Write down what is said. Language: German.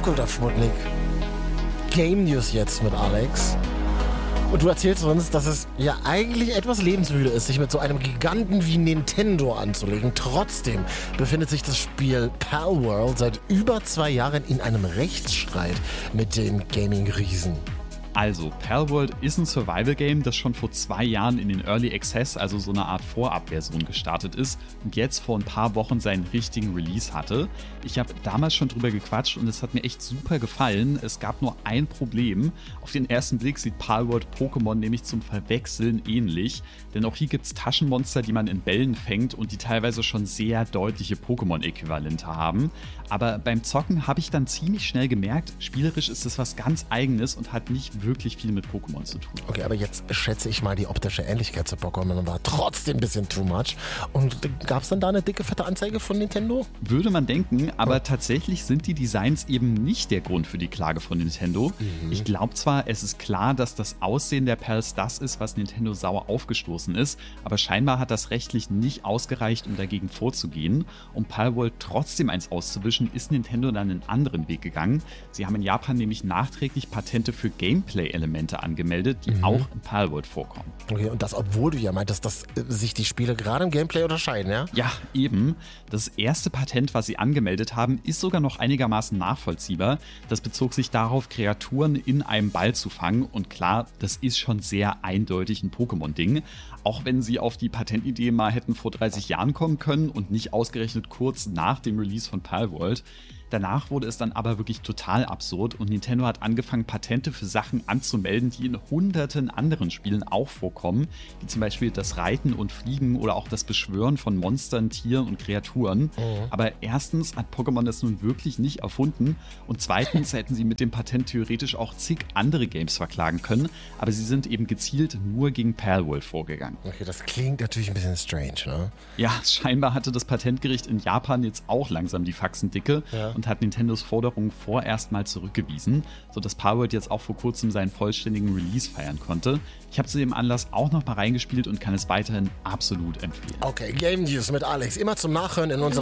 guter Sputnik. Game News jetzt mit Alex. Und du erzählst uns, dass es ja eigentlich etwas lebensmüde ist, sich mit so einem Giganten wie Nintendo anzulegen. Trotzdem befindet sich das Spiel Palworld seit über 2 Jahren in einem Rechtsstreit mit den Gaming-Riesen. Also, Palworld ist ein Survival-Game, das schon vor 2 Jahren in den Early Access, also so eine Art Vorabversion, gestartet ist und jetzt vor ein paar Wochen seinen richtigen Release hatte. Ich habe damals schon drüber gequatscht und es hat mir echt super gefallen. Es gab nur ein Problem. Auf den ersten Blick sieht Palworld Pokémon nämlich zum Verwechseln ähnlich, denn auch hier gibt es Taschenmonster, die man in Bällen fängt und die teilweise schon sehr deutliche Pokémon-Äquivalente haben. Aber beim Zocken habe ich dann ziemlich schnell gemerkt, spielerisch ist es was ganz Eigenes und hat nicht wirklich viel mit Pokémon zu tun. Okay, aber jetzt schätze ich mal, die optische Ähnlichkeit zu Pokémon war trotzdem ein bisschen too much. Und gab es dann da eine dicke, fette Anzeige von Nintendo? Würde man denken, aber tatsächlich sind die Designs eben nicht der Grund für die Klage von Nintendo. Ich glaube zwar, es ist klar, dass das Aussehen der Pals das ist, was Nintendo sauer aufgestoßen ist, aber scheinbar hat das rechtlich nicht ausgereicht, um dagegen vorzugehen. Um Palworld trotzdem eins auszuwischen, ist Nintendo dann einen anderen Weg gegangen. Sie haben in Japan nämlich nachträglich Patente für Gameplay-Elemente angemeldet, die auch in Palworld vorkommen. Okay, und das, obwohl du ja meintest, dass sich die Spiele gerade im Gameplay unterscheiden, ja? Ja, eben. Das erste Patent, was sie angemeldet haben, ist sogar noch einigermaßen nachvollziehbar. Das bezog sich darauf, Kreaturen in einem Ball zu fangen. Und klar, das ist schon sehr eindeutig ein Pokémon-Ding. Auch wenn sie auf die Patentidee mal hätten vor 30 Jahren kommen können und nicht ausgerechnet kurz nach dem Release von Palworld. Danach wurde es dann aber wirklich total absurd und Nintendo hat angefangen, Patente für Sachen anzumelden, die in hunderten anderen Spielen auch vorkommen, wie zum Beispiel das Reiten und Fliegen oder auch das Beschwören von Monstern, Tieren und Kreaturen. Aber erstens hat Pokémon das nun wirklich nicht erfunden und zweitens hätten sie mit dem Patent theoretisch auch zig andere Games verklagen können, aber sie sind eben gezielt nur gegen Palworld vorgegangen. Okay, das klingt natürlich ein bisschen strange, ne? Ja, scheinbar hatte das Patentgericht in Japan jetzt auch langsam die Faxen dicke. Ja. Und hat Nintendos Forderungen vorerst mal zurückgewiesen, sodass Palworld jetzt auch vor kurzem seinen vollständigen Release feiern konnte. Ich habe zu dem Anlass auch noch mal reingespielt und kann es weiterhin absolut empfehlen. Okay, Game News mit Alex, immer zum Nachhören in unserem